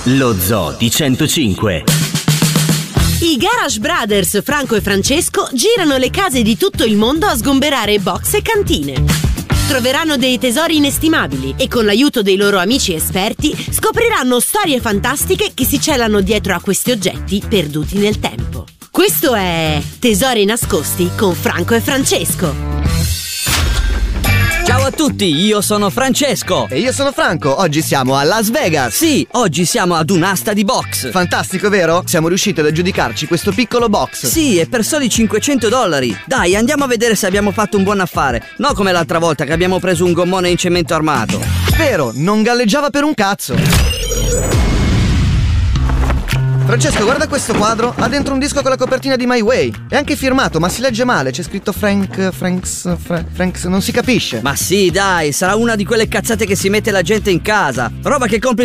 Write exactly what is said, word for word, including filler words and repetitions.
Lo Zoo di centocinque. I Garage Brothers Franco e Francesco girano le case di tutto il mondo a sgomberare box e cantine. Troveranno dei tesori inestimabili e con l'aiuto dei loro amici esperti scopriranno storie fantastiche che si celano dietro a questi oggetti perduti nel tempo. Questo è Tesori nascosti con Franco e Francesco. Ciao a tutti, io sono Francesco. E io sono Franco, oggi siamo a Las Vegas. Sì, oggi siamo ad un'asta di box. Fantastico, vero? Siamo riusciti ad aggiudicarci questo piccolo box. Sì, e per soli cinquecento dollari. Dai, andiamo a vedere se abbiamo fatto un buon affare. No come l'altra volta che abbiamo preso un gommone in cemento armato. Vero, non galleggiava per un cazzo. Francesco, guarda questo quadro, ha dentro un disco con la copertina di My Way. È anche firmato, ma si legge male, c'è scritto Frank, Franks, Fra, Franks, non si capisce. Ma sì, dai, sarà una di quelle cazzate che si mette la gente in casa. Roba che compri